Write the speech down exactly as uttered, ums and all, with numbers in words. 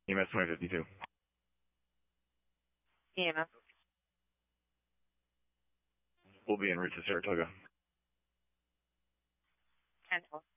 E M S twenty fifty-two. E M S. We'll be en route to Saratoga. ten twelve.